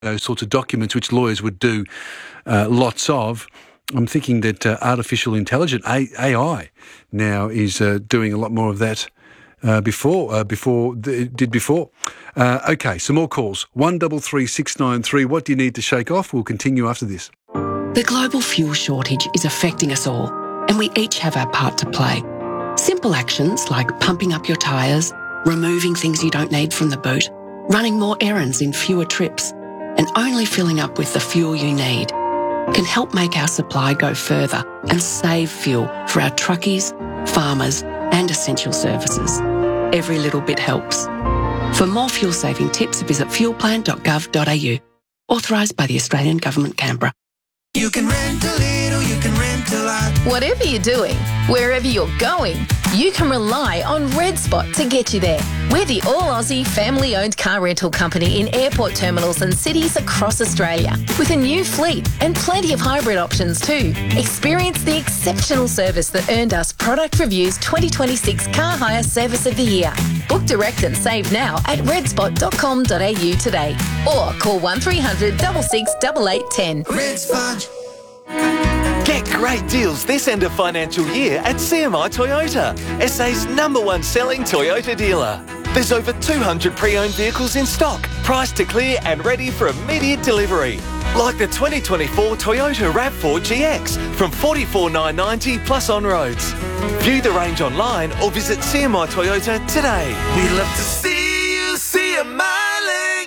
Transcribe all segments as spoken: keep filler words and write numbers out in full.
those sorts of documents, which lawyers would do uh, lots of. I'm thinking that uh, artificial intelligence, A I, now is uh, doing a lot more of that uh, before, uh, before it did before. Uh, okay, some more calls. one double three six nine three. What do you need to shake off? We'll continue after this. The global fuel shortage is affecting us all, and we each have our part to play. Simple actions like pumping up your tyres, removing things you don't need from the boot, running more errands in fewer trips, and only filling up with the fuel you need can help make our supply go further and save fuel for our truckies, farmers, and essential services. Every little bit helps. For more fuel-saving tips, visit fuel plan dot gov dot a u. Authorised by the Australian Government, Canberra. You can rent a little, you can rent a lot. Whatever you're doing, wherever you're going, you can rely on Red Spot to get you there. We're the all-Aussie family-owned car rental company in airport terminals and cities across Australia, with a new fleet and plenty of hybrid options too. Experience the exceptional service that earned us Product Review's twenty twenty-six Car Hire Service of the Year. Book direct and save now at red spot dot com dot a u today, or call one three hundred, six six eight eight one zero. Red Spot. Get great deals this end of financial year at C M I Toyota, S A's number one selling Toyota dealer. There's over two hundred pre-owned vehicles in stock, priced to clear and ready for immediate delivery. Like the twenty twenty-four Toyota RAV four G X from forty-four thousand nine hundred ninety dollars plus on roads. View the range online or visit C M I Toyota today. We love to see you see a smiling.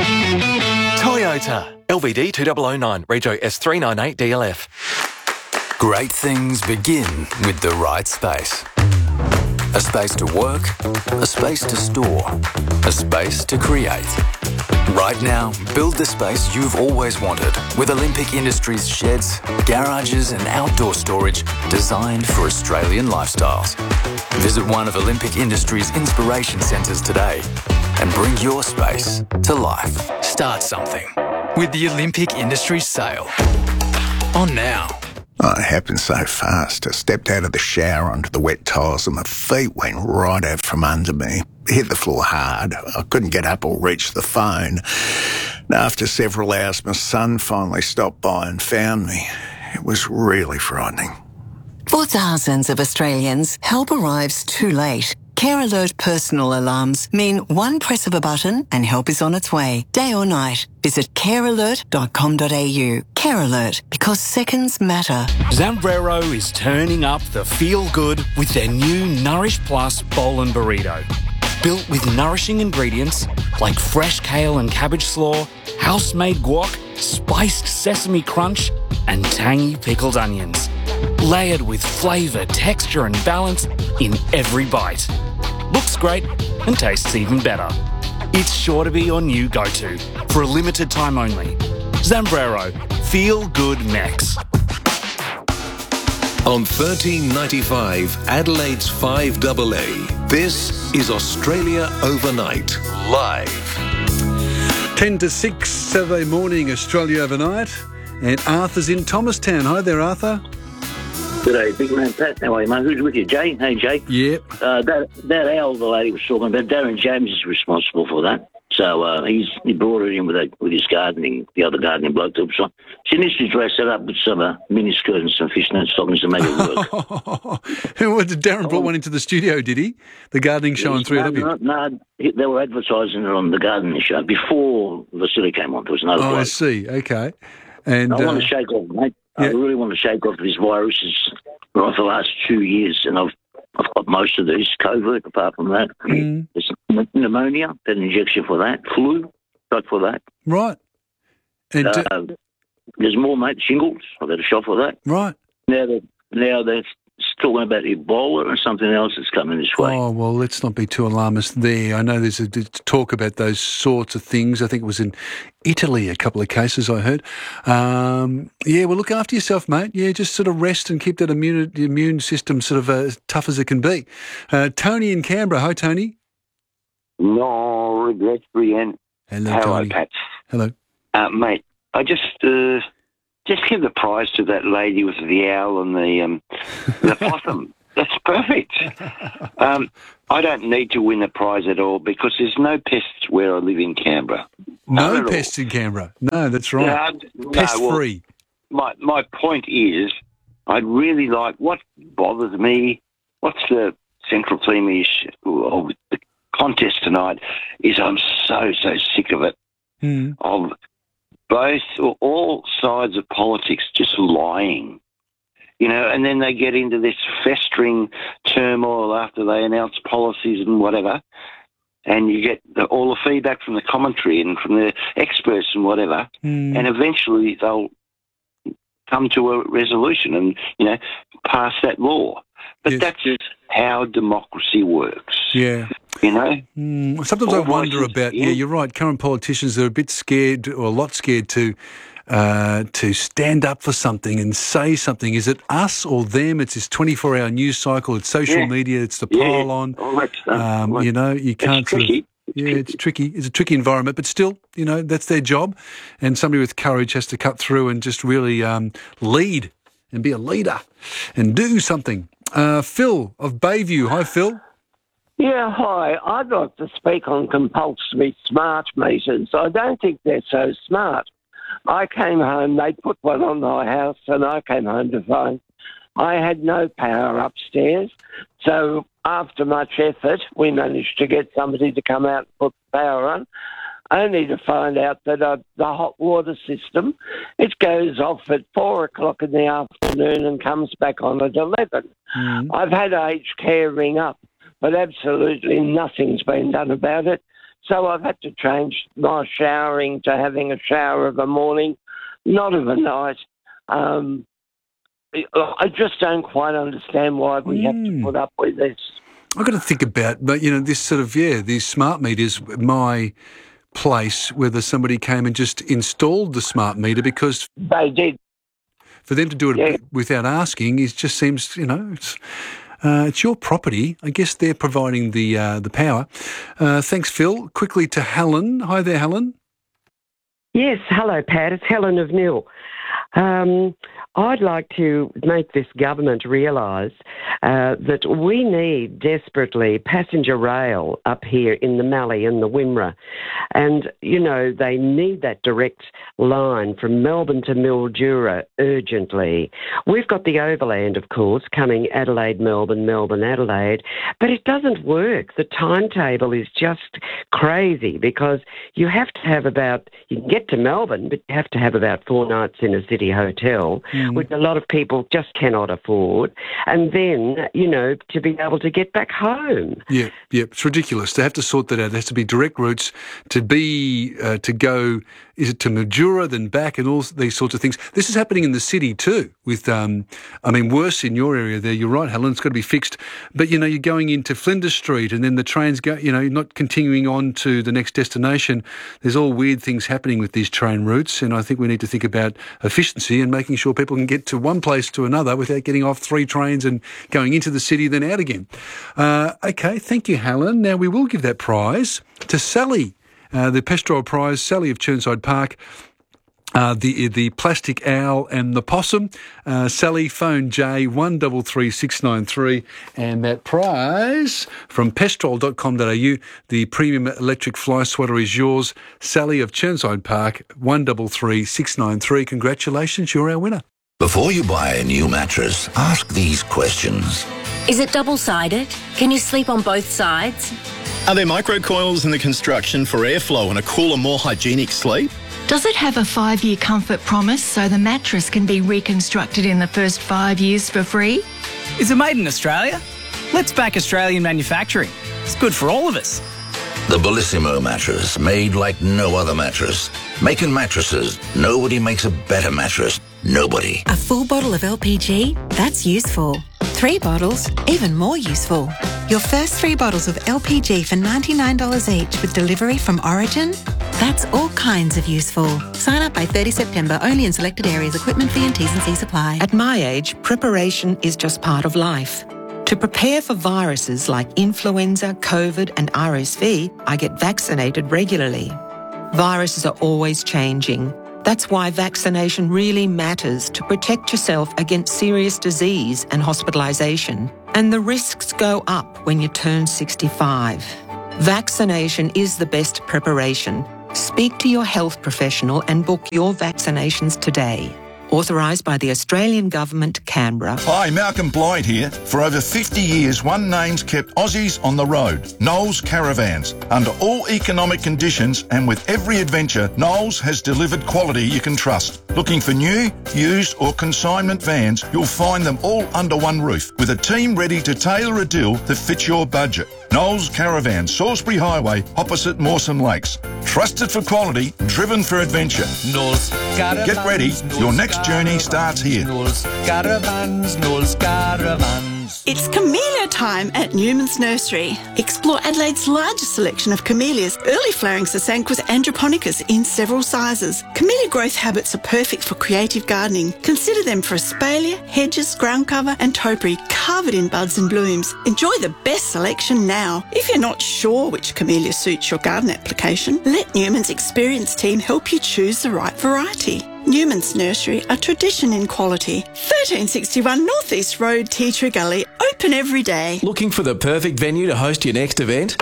Toyota. L V D two thousand nine, Rego S three ninety-eight D L F. Great things begin with the right space. A space to work, a space to store, a space to create. Right now, build the space you've always wanted with Olympic Industries sheds, garages and outdoor storage designed for Australian lifestyles. Visit one of Olympic Industries' inspiration centres today and bring your space to life. Start something with the Olympic Industries sale. On now. Oh, it happened so fast. I stepped out of the shower onto the wet tiles and my feet went right out from under me. Hit the floor hard. I couldn't get up or reach the phone. And after several hours, my son finally stopped by and found me. It was really frightening. For thousands of Australians, help arrives too late. Care Alert personal alarms mean one press of a button and help is on its way, day or night. Visit care alert dot com dot a u. Care Alert, because seconds matter. Zambrero is turning up the feel-good with their new Nourish Plus Bowl and Burrito. Built with nourishing ingredients like fresh kale and cabbage slaw, house-made guac, spiced sesame crunch, and tangy pickled onions. Layered with flavour, texture and balance in every bite. Looks great and tastes even better. It's sure to be your new go-to for a limited time only. Zambrero, Feel Good Mex. On thirteen ninety-five, Adelaide's five A A, this is Australia Overnight, live. ten to six, Saturday morning, Australia Overnight. And Arthur's in Thomastown. Hi there, Arthur. G'day, big man Pat. How are you, mate? Who's with you, Jay? Hey, Jay. Yep. Uh, that, that owl the lady was talking about, Darren James is responsible for that. So uh, he's he brought it in with a, with his gardening, the other gardening bloke. So she needs to dress it up with some uh, miniskirt and some fishnet stockings to make it work. What, did Darren brought one into the studio, did he? The gardening show on three no, W? No, no, they were advertising it on the gardening show before Vasily came on. There was another Oh, bloke. I see. Okay. And I uh, want to shake off, mate. I yeah. really want to shake off these viruses right for the last two years, and I've I've got most of these COVID. Apart from that, Mm. there's pneumonia, had an injection for that. Flu, got for that. Right. And uh, Uh, there's more, mate. Shingles, I've had a shot for that. right. Now they're now they're talking about Ebola and something else that's coming this way. Oh, well, let's not be too alarmist there. I know there's a there's talk about those sorts of things. I think it was in Italy, a couple of cases I heard. Um, yeah, well, look after yourself, mate. Yeah, just sort of rest and keep that immune, immune system sort of uh, as tough as it can be. Uh, Tony in Canberra. Hi, Tony. No regrets, Brienne. Hello, Hello, Tony. Pat. Hello. Uh, mate, I just uh, just give the prize to that lady with the owl and the um, the possum. That's perfect. um, I don't need to win a prize at all because there's no pests where I live in Canberra. No pests in Canberra. No, that's right. No, Pest no, well, free. My my point is, I'd really like what bothers me. What's the central theme is of the contest tonight? Is I'm so so sick of it. Mm. Of both or all sides of politics just lying. You know, and then they get into this festering turmoil after they announce policies and whatever, and you get the, all the feedback from the commentary and from the experts and whatever, mm. and eventually they'll come to a resolution and, you know, pass that law. But yes. that's just how democracy works. Yeah. You know? Mm. Sometimes all I wonder voices, about, yeah. yeah, you're right, current politicians are a bit scared or a lot scared to Uh, to stand up for something and say something. Is it us or them? It's this twenty-four hour news cycle. It's social yeah. media. It's the yeah. pile on. All that stuff. Um, well, you know, you can't it's sort tricky. of... Yeah, it's tricky. It's a tricky environment, but still, you know, that's their job. And somebody with courage has to cut through and just really um, lead and be a leader and do something. Uh, Phil of Bayview. Hi, Phil. Yeah, hi. I'd like to speak on compulsory smart meters. I don't think they're so smart. I came home, they put one on my house, and I came home to find I had no power upstairs. So after much effort, we managed to get somebody to come out and put the power on, only to find out that uh, the hot water system, it goes off at four o'clock in the afternoon and comes back on at eleven. Mm. I've had aged care ring up, but absolutely nothing's been done about it. So I've had to change my showering to having a shower of a morning, not of a night. Um, I just don't quite understand why we mm. have to put up with this. I've got to think about, but you know, this sort of, yeah, these smart meters, my place, whether somebody came and just installed the smart meter because... They did. For them to do it yeah. without asking, it just seems, you know... It's, Uh, it's your property. I guess they're providing the uh, the power. Uh, thanks, Phil. Quickly to Helen. Hi there, Helen. Yes, hello, Pat. It's Helen of Nil. Um, I'd like to make this government realise uh, that we need desperately passenger rail up here in the Mallee and the Wimmera. And, you know, they need that direct line from Melbourne to Mildura urgently. We've got the overland, of course, coming Adelaide, Melbourne, Melbourne, Adelaide, but it doesn't work. The timetable is just crazy because you have to have about, you can get to Melbourne, but you have to have about four nights in a city hotel, mm. which a lot of people just cannot afford, and then, you know, to be able to get back home. Yeah, yeah, it's ridiculous. They have to sort that out. There has to be direct routes to be, uh, to go, is it to Mildura, then back, and all these sorts of things. This is happening in the city too, with, um, I mean, worse in your area there. You're right, Helen, it's got to be fixed. But, you know, you're going into Flinders Street and then the trains go, you know, you're not continuing on to the next destination. There's all weird things happening with these train routes, and I think we need to think about efficiency and making sure people can get to one place to another without getting off three trains and going into the city, then out again. Uh, okay, thank you, Helen. Now, we will give that prize to Sally, uh, the Pestrol Prize, Sally of Chirnside Park. Uh, the the plastic owl and the possum. Uh, Sally, phone J one three three six nine three, and that prize from pestrol dot com dot a u, the premium electric fly swatter, is yours. Sally of Chirnside Park, one three three six nine three. Congratulations, you're our winner. Before you buy a new mattress, ask these questions. Is it double-sided? Can you sleep on both sides? Are there microcoils in the construction for airflow and a cooler, more hygienic sleep? Does it have a five-year comfort promise so the mattress can be reconstructed in the first five years for free? Is it made in Australia? Let's back Australian manufacturing. It's good for all of us. The Bellissimo mattress, made like no other mattress. Making mattresses, nobody makes a better mattress. Nobody. A full bottle of L P G? That's useful. Three bottles? Even more useful. Your first three bottles of L P G for ninety-nine dollars each with delivery from Origin? That's all kinds of useful. Sign up by thirtieth of September, only in selected areas. Equipment fee and T's and C's apply. At my age, preparation is just part of life. To prepare for viruses like influenza, COVID and R S V, I get vaccinated regularly. Viruses are always changing. That's why vaccination really matters to protect yourself against serious disease and hospitalisation. And the risks go up when you turn sixty-five. Vaccination is the best preparation. Speak to your health professional and book your vaccinations today. Authorised by the Australian Government, Canberra. Hi, Malcolm Blyde here. For over fifty years, one name's kept Aussies on the road. Knowles Caravans. Under all economic conditions and with every adventure, Knowles has delivered quality you can trust. Looking for new, used or consignment vans, you'll find them all under one roof with a team ready to tailor a deal that fits your budget. Knowles Caravan, Salisbury Highway, opposite Mawson Lakes. Trusted for quality, driven for adventure. Knowles Caravans. Get ready, your next journey starts here. Knowles Caravans, Knowles Caravans. It's camellia time at Newman's Nursery. Explore Adelaide's largest selection of camellias, early flowering Sasanquas and Japonicas in several sizes. Camellia growth habits are perfect for creative gardening. Consider them for espalier, hedges, ground cover and topiary covered in buds and blooms. Enjoy the best selection now. If you're not sure which camellia suits your garden application, let Newman's experienced team help you choose the right variety. Newman's Nursery, a tradition in quality. thirteen sixty-one North East Road, Tea Tree Gully, open every day. Looking for the perfect venue to host your next event?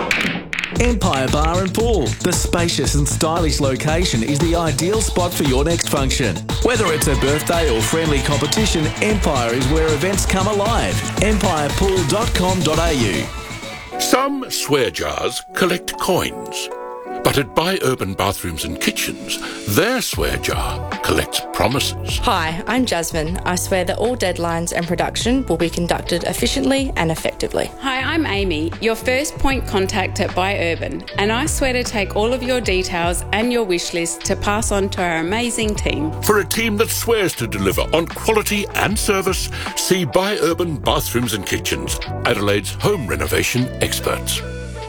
Empire Bar and Pool. The spacious and stylish location is the ideal spot for your next function. Whether it's a birthday or friendly competition, Empire is where events come alive. empire pool dot com dot a u. Some swear jars collect coins. But at Buy Urban Bathrooms and Kitchens, their swear jar collects promises. Hi, I'm Jasmine. I swear that all deadlines and production will be conducted efficiently and effectively. Hi, I'm Amy, your first point contact at Buy Urban, and I swear to take all of your details and your wish list to pass on to our amazing team. For a team that swears to deliver on quality and service, see Buy Urban Bathrooms and Kitchens, Adelaide's home renovation experts.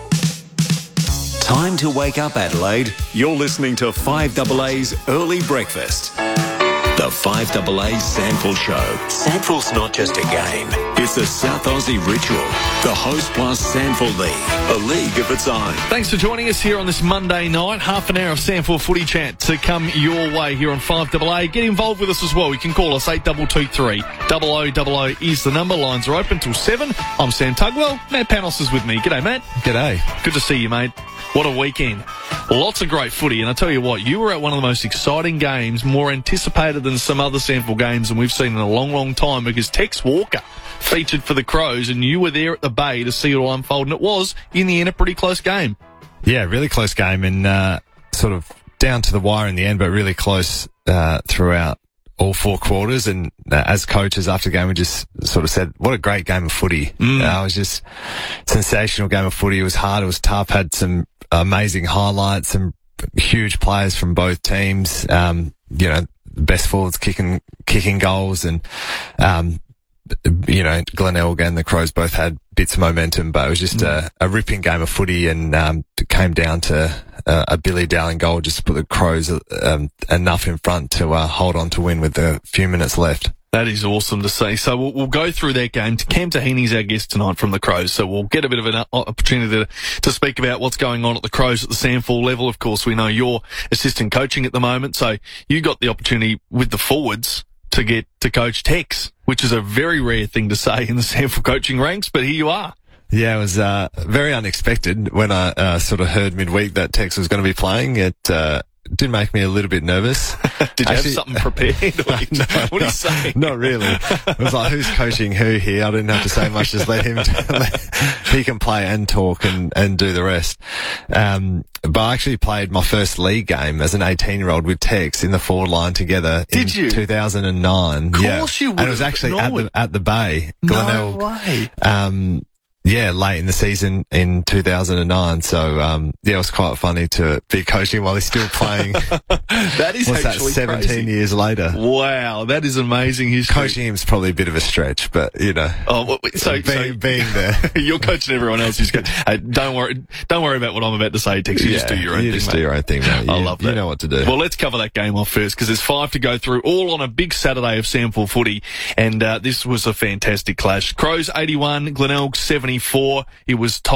Time to wake up, Adelaide. You're listening to five A A's Early Breakfast. The five A A Sandful Show. Sandful's not just a game. It's a South Aussie ritual. The Host Plus Sandful League. A league of its own. Thanks for joining us here on this Monday night. Half an hour of Sandful footy chat to come your way here on five A A. Get involved with us as well. You can call us eight two two three. double oh double oh is the number. Lines are open till seven. I'm Sam Tugwell. Matt Panos is with me. G'day, Matt. G'day. Good to see you, mate. What a weekend. Lots of great footy. And I tell you what, you were at one of the most exciting games, more anticipated than some other Sandful games than we've seen in a long, long time, because Tex Walker featured for the Crows and you were there at the Bay to see it all unfold. And it was, in the end, a pretty close game. Yeah, really close game and uh, sort of down to the wire in the end, but really close uh, throughout all four quarters. And uh, as coaches after the game, we just sort of said, what a great game of footy. Mm. Uh, it was just sensational game of footy. It was hard. It was tough. Had some amazing highlights, some huge players from both teams. Um, you know, best forwards kicking, kicking goals and, um, you know, Glenelg and the Crows both had bits of momentum, but it was just mm. a, a ripping game of footy and, um, it came down to uh, a Billy Dowling goal just to put the Crows, um, enough in front to, uh, hold on to win with a few minutes left. That is awesome to see. So we'll, we'll go through that game. Cam Tahini's our guest tonight from the Crows, so we'll get a bit of an opportunity to, to speak about what's going on at the Crows at the Sandful level. Of course, we know you're assistant coaching at the moment, so you got the opportunity with the forwards to get to coach Tex, which is a very rare thing to say in the Sandful coaching ranks, but here you are. Yeah, it was uh, very unexpected when I uh, sort of heard midweek that Tex was going to be playing. It uh, did make me a little bit nervous. Did you Actually, have something prepared? Or you, no, what no, are you saying? Not really. It was like, who's coaching who here? I didn't have to say much. Just let him, let, he can play and talk and, and do the rest. Um, but I actually played my first league game as an eighteen year old with Tex in the forward line together. Did in you? two thousand nine. Of course yeah. you would. And it was actually at the, at the Bay. Glenelg. No way. Um, Yeah, late in the season in two thousand nine. So, um, yeah, it was quite funny to be coaching while he's still playing. That is What's actually that, seventeen crazy. Years later. Wow, that is amazing history. Coaching him's probably a bit of a stretch, but, you know. Oh, well, so, being, so being there. You're coaching everyone else who's good. Hey, don't worry, don't worry about what I'm about to say, Tex. You yeah, just do your own you thing, just mate. do your own thing, mate. You, I love that. You know what to do. Well, let's cover that game off first, because there's five to go through, all on a big Saturday of Sandful footy, and, uh, this was a fantastic clash. Crows eighty-one, Glenelg seventy-four. It was tight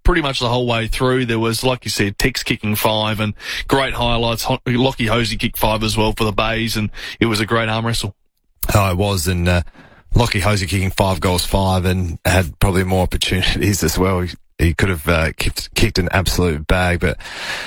pretty much the whole way through. There was, like you said, Tex kicking five and great highlights. Lockie Hosey kicked five as well for the Bays, and it was a great arm wrestle. Oh, it was, and uh, Lockie Hosey kicking five goals, five, and had probably more opportunities as well. He, he could have uh, kicked, kicked an absolute bag, but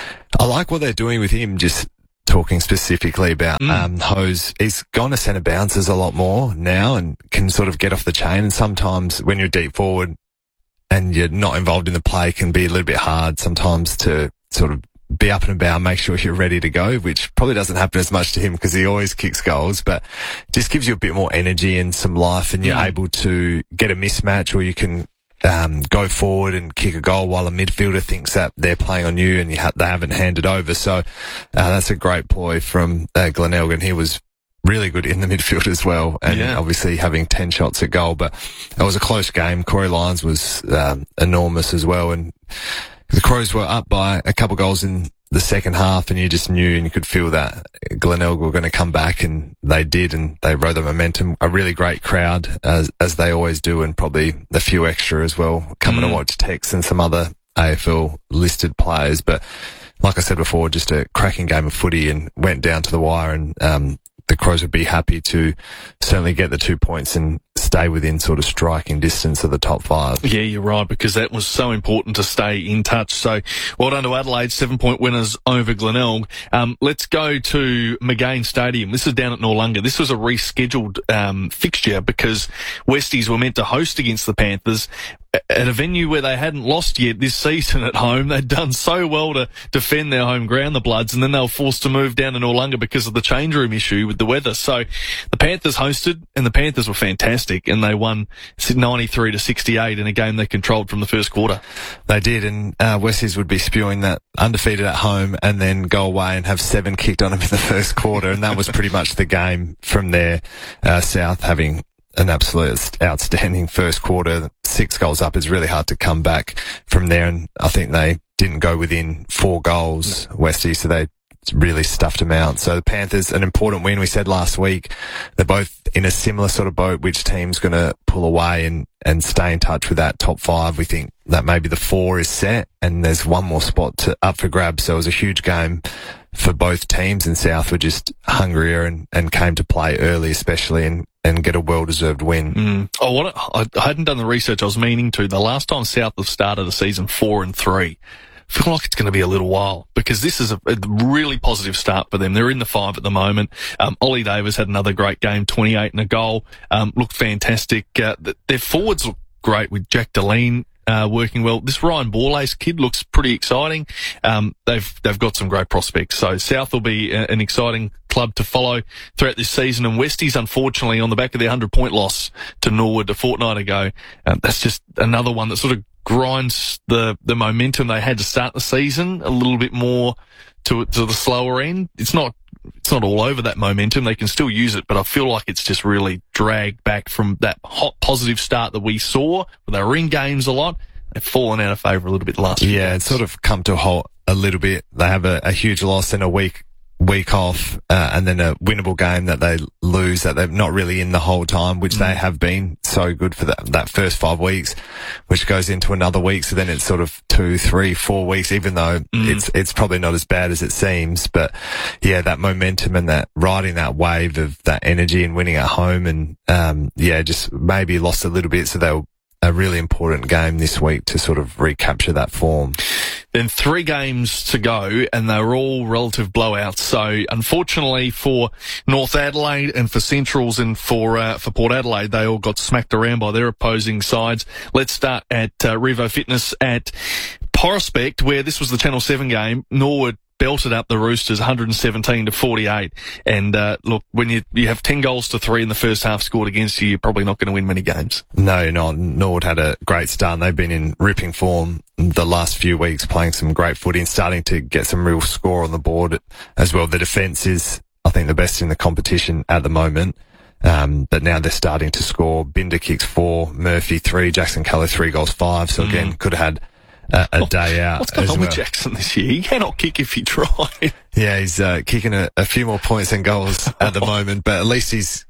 I like what they're doing with him, just talking specifically about mm. um, Hose. He's gone to centre bounces a lot more now and can sort of get off the chain, and sometimes when you're deep forward and you're not involved in the play, it can be a little bit hard sometimes to sort of be up and about, make sure you're ready to go, which probably doesn't happen as much to him because he always kicks goals, but just gives you a bit more energy and some life, and you're mm. able to get a mismatch, or you can um, go forward and kick a goal while a midfielder thinks that they're playing on you and you ha- they haven't handed over. So uh, that's a great ploy from uh, Glenelg. He was really good in the midfield as well, and yeah. obviously having ten shots at goal, but it was a close game. Corey Lyons was um, enormous as well, and the Crows were up by a couple goals in the second half, and you just knew and you could feel that Glenelg were going to come back, and they did, and they rode the momentum. A really great crowd, as as they always do, and probably a few extra as well, coming mm. to watch Tex and some other A F L listed players. But like I said before, just a cracking game of footy, and went down to the wire, and um the Crows would be happy to certainly get the two points and stay within sort of striking distance of the top five. Yeah, you're right, because that was so important to stay in touch. So well done to Adelaide, seven-point winners over Glenelg. Um, let's go to McGain Stadium. This is down at Noarlunga. This was a rescheduled um, fixture because Westies were meant to host against the Panthers at a venue where they hadn't lost yet this season at home. They'd done so well to defend their home ground, the Bloods, and then they were forced to move down to Noarlunga because of the change room issue with the weather. So the Panthers hosted, and the Panthers were fantastic, and they won ninety-three to sixty-eight in a game they controlled from the first quarter. They did, and uh, Westies would be spewing that undefeated at home and then go away and have seven kicked on them in the first quarter, and that was pretty much the game from there. Uh, South having an absolute outstanding first quarter, six goals up. It's really hard to come back from there, and I think they didn't go within four goals, Westies, so they really stuffed them out. So the Panthers, an important win. We said last week they're both in a similar sort of boat. Which team's going to pull away and, and stay in touch with that top five? We think that maybe the four is set, and there's one more spot to, up for grabs. So it was a huge game for both teams, and South were just hungrier and, and came to play early, especially, and, and get a well-deserved win. Mm. Oh, what a, I hadn't done the research I was meaning to. The last time South have started a season four and three, I feel like it's going to be a little while, because this is a, a really positive start for them. They're in the five at the moment. Um, Ollie Davis had another great game, twenty-eight and a goal, um, looked fantastic. Uh, their forwards look great with Jack Deline Uh, working well. This Ryan Borlase kid looks pretty exciting. Um, they've they've got some great prospects. So South will be a, an exciting club to follow throughout this season. And Westies, unfortunately, on the back of their hundred-point loss to Norwood a fortnight ago, um, that's just another one that sort of grinds the the momentum they had to start the season a little bit more to to the slower end. It's not it's not all over that momentum. They can still use it, but I feel like it's just really dragged back from that hot positive start that we saw. They were in games a lot. They've fallen out of favour a little bit the last few Yeah, games. It's sort of come to a halt a little bit. They have a, a huge loss and a week week off, uh, and then a winnable game that they lose that they're not really in the whole time, which mm. they have been so good for that, that first five weeks, which goes into another week. So then it's sort of two, three, four weeks, even though mm. it's, it's probably not as bad as it seems. But yeah, that momentum and that riding that wave of that energy and winning at home, and, um, yeah, just maybe lost a little bit. So they'll, a really important game this week to sort of recapture that form. Then three games to go, and they were all relative blowouts. So unfortunately for North Adelaide and for Centrals and for uh, for Port Adelaide, they all got smacked around by their opposing sides. Let's start at uh, Revo Fitness at Prospect, where this was the Channel seven game. Norwood belted up the Roosters one hundred seventeen to forty-eight. And, uh, look, when you, you have ten goals to three in the first half scored against you, you're probably not going to win many games. No, you're not. Norwood had a great start, and they've been in ripping form the last few weeks, playing some great footy and starting to get some real score on the board as well. The defence is, I think, the best in the competition at the moment. Um, but now they're starting to score. Binder kicks four, Murphy three, Jackson Keller three goals five. So again, mm. could have had A, a day out. What's going as on well. with Jackson this year? He cannot kick if he tried. Yeah, he's uh, kicking a, a few more points and goals at the moment, but at least he's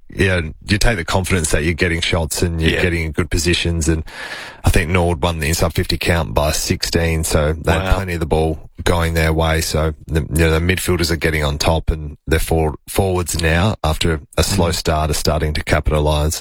yeah, you take the confidence that you're getting shots and you're Yeah. getting in good positions. And I think Nord won the inside fifty count by sixteen, so they Wow. had plenty of the ball going their way. So the, you know, the midfielders are getting on top, and their for, forwards now, after a slow start, are starting to capitalise.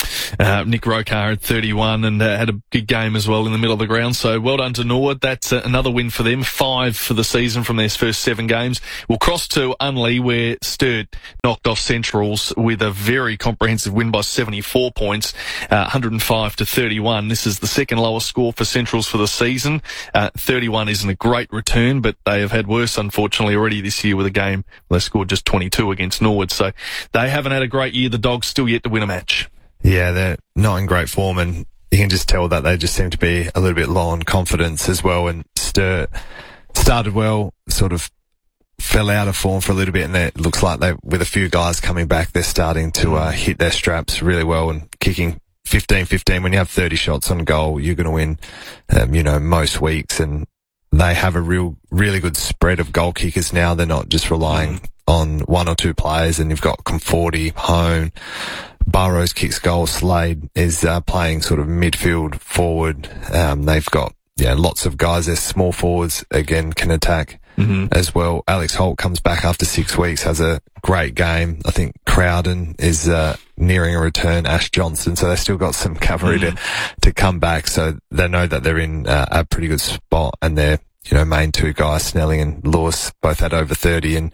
Uh, Nick Rokar had thirty-one and uh, had a good game as well in the middle of the ground. So well done to Norwood. That's uh, another win for them. Five for the season from their first seven games. We'll cross to Unley, where Sturt knocked off Centrals with a very comprehensive win by seventy-four points, uh, one hundred five to thirty-one. This is the second lowest score for Centrals for the season. Uh, thirty-one isn't a great return, but they have had worse, unfortunately, already this year with a game where they scored just twenty-two against Norwood. So they haven't had a great year. The Dogs still yet to win a match. Yeah, they're not in great form, and you can just tell that they just seem to be a little bit low on confidence as well. And Sturt started well, sort of fell out of form for a little bit, and it looks like they, with a few guys coming back, they're starting to uh, hit their straps really well and kicking fifteen fifteen. When you have thirty shots on goal, you're going to win, um, you know, most weeks. And they have a real, really good spread of goal kickers now. They're not just relying on one or two players, and you've got Conforti, Hone, Burrows kicks goals. Slade is uh, playing sort of midfield forward. Um, they've got yeah lots of guys. Their small forwards again can attack mm-hmm. as well. Alex Holt comes back after six weeks, has a great game. I think Crowden is uh, nearing a return. Ash Johnson, so they've still got some cavalry mm-hmm. to to come back. So they know that they're in uh, a pretty good spot, and their you know main two guys, Snelling and Lewis, both had over thirty and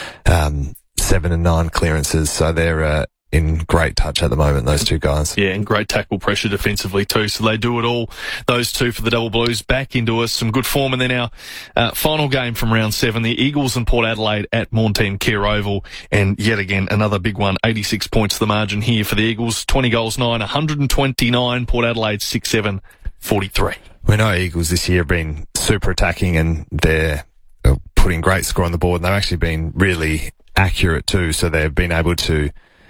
um, seven and nine clearances. So they're uh, in great touch at the moment, those two guys. Yeah, and great tackle pressure defensively too. So they do it all, those two for the Double Blues. Back into us, some good form. And then our uh, final game from round seven, the Eagles and Port Adelaide at Maughtine Care Oval. And yet again, another big one, eighty-six points the margin here for the Eagles. twenty goals, nine, one hundred twenty-nine. Port Adelaide, six seven, forty-three. We know Eagles this year have been super attacking, and they're putting great score on the board, and they've actually been really accurate too. So they've been able to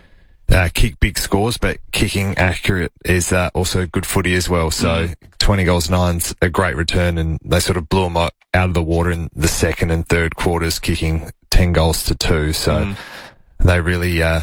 Uh, kick big scores, but kicking accurate is uh, also good footy as well. So mm. twenty goals, nine's a great return, and they sort of blew them out of the water in the second and third quarters, kicking ten goals to two. So mm. they really uh,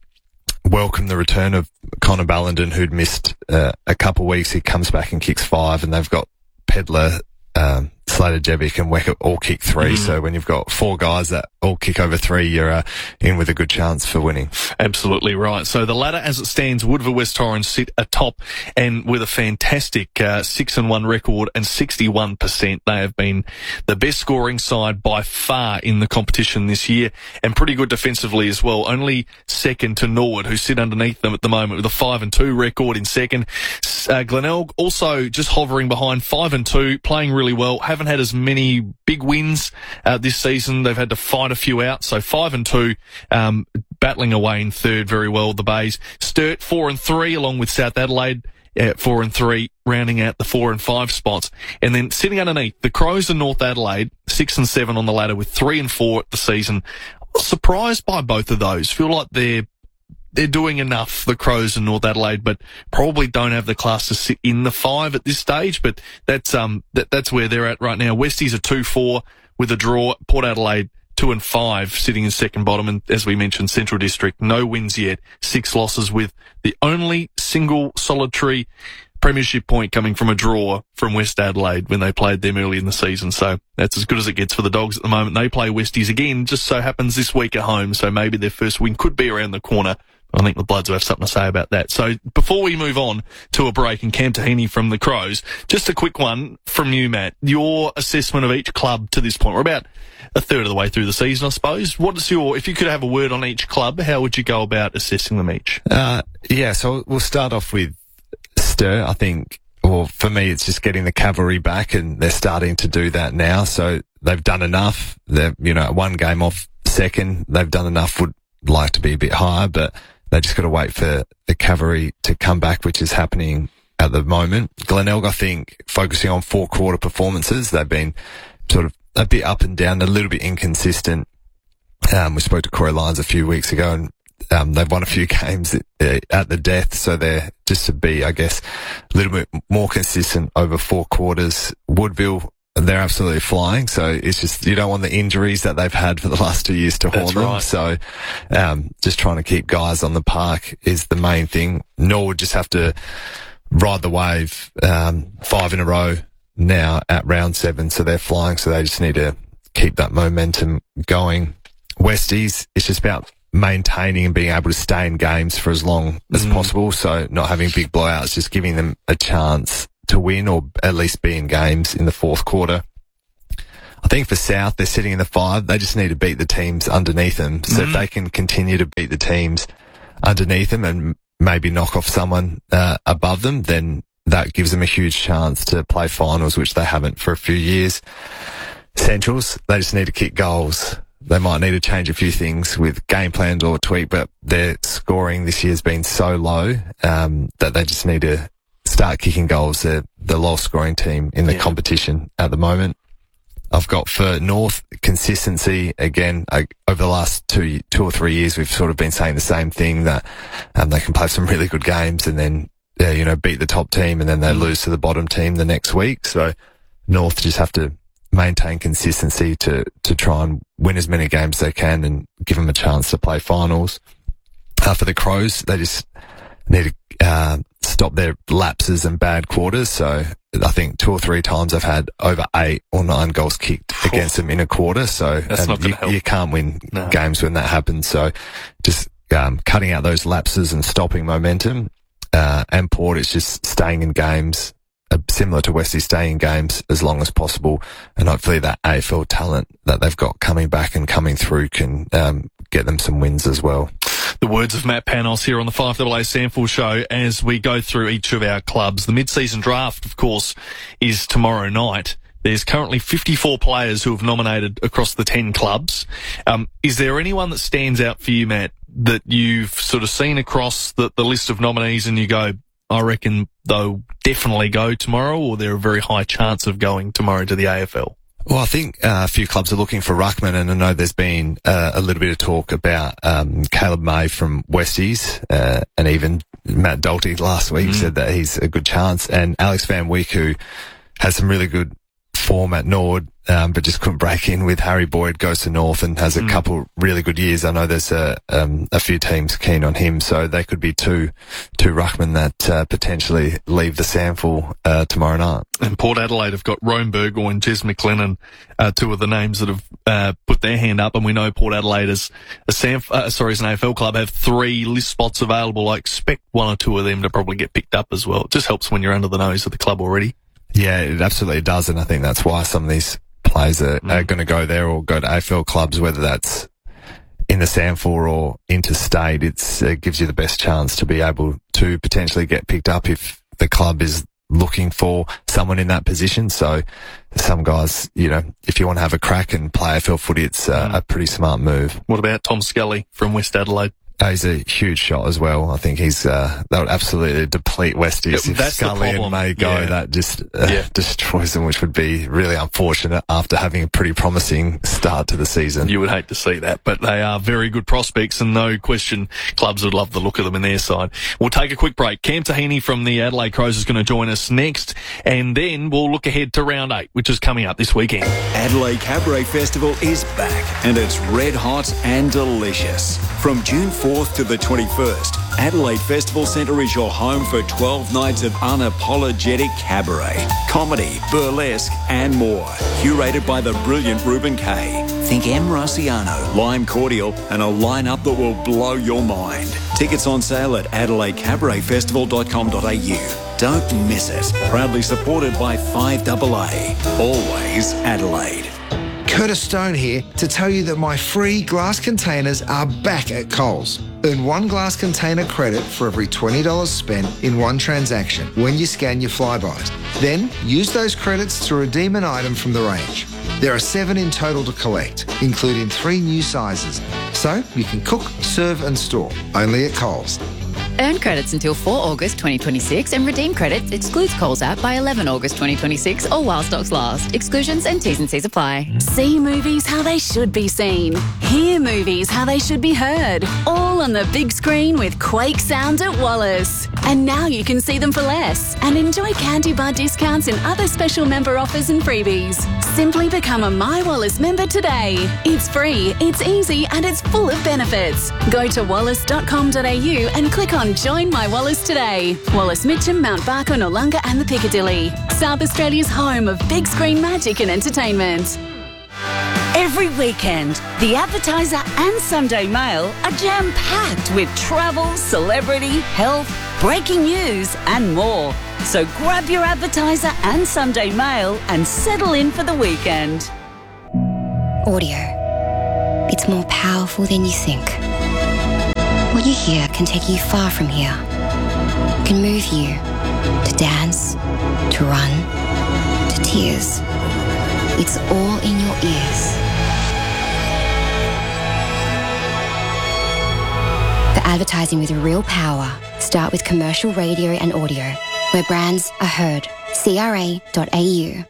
welcome the return of Connor Ballenden, who'd missed uh, a couple of weeks. He comes back and kicks five, and they've got Pedler, um, Slater Jevic and Wecker all kick three. Mm. So when you've got four guys that all kick over three, you're uh, in with a good chance for winning. Absolutely right. So the ladder as it stands, Woodville West Torrens sit atop, and with a fantastic uh, six and one record and sixty-one percent. They have been the best scoring side by far in the competition this year, and pretty good defensively as well. Only second to Norwood, who sit underneath them at the moment with a five and two record in second. Uh, Glenelg also just hovering behind, five and two, playing really well. Haven't had as many big wins uh, this season. They've had to fight a few out. So five and two, um, battling away in third very well. The Bays. Sturt four and three, along with South Adelaide at four and three, rounding out the four and five spots. And then sitting underneath, the Crows and North Adelaide, six and seven on the ladder with three and four at the season. I was surprised by both of those. Feel like they're They're doing enough, the Crows and North Adelaide, but probably don't have the class to sit in the five at this stage. But that's um that, that's where they're at right now. Westies are two four with a draw. Port Adelaide two and five, sitting in second bottom. And as we mentioned, Central District no wins yet, six losses, with the only single solitary premiership point coming from a draw from West Adelaide when they played them early in the season. So that's as good as it gets for the Dogs at the moment. They play Westies again, just so happens this week at home. So maybe their first win could be around the corner. I think the Bloods will have something to say about that. So before we move on to a break and Cam Tahini from the Crows, just a quick one from you, Matt. Your assessment of each club to this point. We're about a third of the way through the season, I suppose. What is your, if you could have a word on each club, how would you go about assessing them each? Uh, yeah, so we'll start off with Sturt. I think, well, for me, it's just getting the cavalry back, and they're starting to do that now. So they've done enough. They're, you know, one game off second. They've done enough. Would like to be a bit higher, but they just got to wait for the cavalry to come back, which is happening at the moment. Glenelg, I think, focusing on four quarter performances. They've been sort of a bit up and down, a little bit inconsistent. Um, we spoke to Corey Lyons a few weeks ago, and um, they've won a few games at, uh, at the death. So they're just to be, I guess, a little bit more consistent over four quarters. Woodville, they're absolutely flying. So it's just, you don't want the injuries that they've had for the last two years to haunt That's them. right. So, um, just trying to keep guys on the park is the main thing. Norwood just have to ride the wave, um, five in a row now at round seven. So they're flying. So they just need to keep that momentum going. Westies, it's just about maintaining and being able to stay in games for as long as Mm. possible. So not having big blowouts, just giving them a chance to win or at least be in games in the fourth quarter. I think for South, they're sitting in the five. They just need to beat the teams underneath them. So Mm. if they can continue to beat the teams underneath them and maybe knock off someone uh, above them, then that gives them a huge chance to play finals, which they haven't for a few years. Centrals, they just need to kick goals. They might need to change a few things with game plans or tweak, but their scoring this year has been so low um, that they just need to start kicking goals. They're the lowest scoring team in the Yeah. competition at the moment. I've got for North consistency again. I, over the last two, two or three years, we've sort of been saying the same thing, that um, they can play some really good games and then uh, you know beat the top team, and then they lose to the bottom team the next week. So North just have to maintain consistency to to try and win as many games as they can and give them a chance to play finals. Uh, for the Crows, they just need to uh, stop their lapses and bad quarters. So I think two or three times I've had over eight or nine goals kicked against them in a quarter. So That's and not gonna you, help. you can't win No. games when that happens. So just um, cutting out those lapses and stopping momentum. Uh, and Port is just staying in games, uh, similar to Westie, staying in games as long as possible. And hopefully that A F L talent that they've got coming back and coming through can um, get them some wins as well. The words of Matt Panos here on the five A A Sample Show as we go through each of our clubs. The mid-season draft, of course, is tomorrow night. There's currently fifty-four players who have nominated across the ten clubs. Um, is there anyone that stands out for you, Matt, that you've sort of seen across the, the list of nominees and you go, I reckon they'll definitely go tomorrow, or they're a very high chance of going tomorrow to the A F L? Well, I think uh, a few clubs are looking for ruckman, and I know there's been uh, a little bit of talk about um, Caleb May from Westies, uh, and even Matt Dalty last week Mm. said that he's a good chance, and Alex Van Wyk, who has some really good form at Nord, um, but just couldn't break in with Harry Boyd, goes to North and has a Mm. couple really good years. I know there's a, um, a few teams keen on him, so they could be two, two ruckmen that uh, potentially leave the sample uh, tomorrow night. And Port Adelaide have got Rome Burgoyne and Jez McLennan, uh, two of the names that have uh, put their hand up. And we know Port Adelaide as a Sam, uh, sorry, as an A F L club have three list spots available. I expect one or two of them to probably get picked up as well. It just helps when you're under the nose of the club already. Yeah, it absolutely does, and I think that's why some of these players are, Mm. are going to go there or go to A F L clubs, whether that's in the Sample or interstate. It's, it gives you the best chance to be able to potentially get picked up if the club is looking for someone in that position. So some guys, you know, if you want to have a crack and play A F L footy, it's uh, Mm. a pretty smart move. What about Tom Scully from West Adelaide? Oh, he's a huge shot as well. I think he's uh, that would absolutely deplete Westies Yeah, if that's the Scully and problem. May go. Yeah. That just uh, Yeah. destroys them, which would be really unfortunate after having a pretty promising start to the season. You would hate to see that, but they are very good prospects, and no question clubs would love the look of them in their side. We'll take a quick break. Cam Tahini from the Adelaide Crows is going to join us next, and then we'll look ahead to round eight, which is coming up this weekend. Adelaide Cabaret Festival is back, and it's red hot and delicious. From June fourth to the twenty-first, Adelaide Festival Centre is your home for twelve nights of unapologetic cabaret, comedy, burlesque and more. Curated by the brilliant Ruben Kay. Think M. Rossiano, Lime Cordial and a lineup that will blow your mind. Tickets on sale at adelaide cabaret festival dot com dot a u. Don't miss it. Proudly supported by five A A. Always Adelaide. Curtis Stone here to tell you that my free glass containers are back at Coles. Earn one glass container credit for every twenty dollars spent in one transaction when you scan your Flybys. Then use those credits to redeem an item from the range. There are seven in total to collect, including three new sizes. So you can cook, serve and store, only at Coles. Earn credits until four August twenty twenty-six and redeem credits excludes Coles app by eleven August twenty twenty-six or while stocks last. Exclusions and T's and C's apply. See movies how they should be seen. Hear movies how they should be heard. All on the big screen with Quake Sound at Wallace. And now you can see them for less and enjoy candy bar discounts and other special member offers and freebies. Simply become a My Wallace member today. It's free, it's easy, and it's full of benefits. Go to wallace dot com dot a u and click on Join My Wallace today. Wallace Mitcham, Mount Barker, Noongar and the Piccadilly. South Australia's home of big screen magic and entertainment. Every weekend, The Advertiser and Sunday Mail are jam-packed with travel, celebrity, health, breaking news and more. So grab your Advertiser and Sunday Mail and settle in for the weekend. Audio. It's more powerful than you think. What you hear can take you far from here. It can move you to dance, to run, to tears. It's all in your ears. For advertising with real power, start with commercial radio and audio, where brands are heard. C R A dot A U.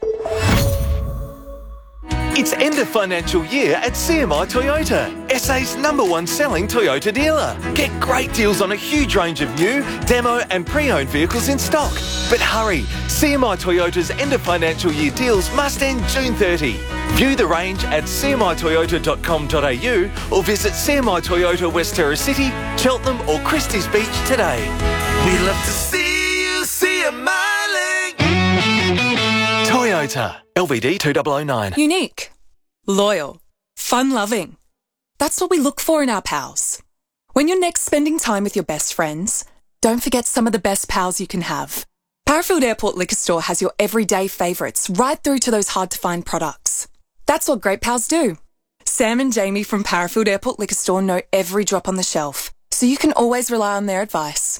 It's end of financial year at C M I Toyota, S A's number one selling Toyota dealer. Get great deals on a huge range of new, demo and pre-owned vehicles in stock. But hurry, C M I Toyota's end of financial year deals must end June thirtieth. View the range at c m i toyota dot com dot a u or visit C M I Toyota West Terra City, Cheltenham or Christie's Beach today. We love to see you see a miling. Toyota, L V D two thousand nine. Unique, loyal, fun-loving. That's what we look for in our pals. When you're next spending time with your best friends, don't forget some of the best pals you can have. Parafield Airport Liquor Store has your everyday favourites right through to those hard-to-find products. That's what great pals do. Sam and Jamie from Parafield Airport Liquor Store know every drop on the shelf, so you can always rely on their advice.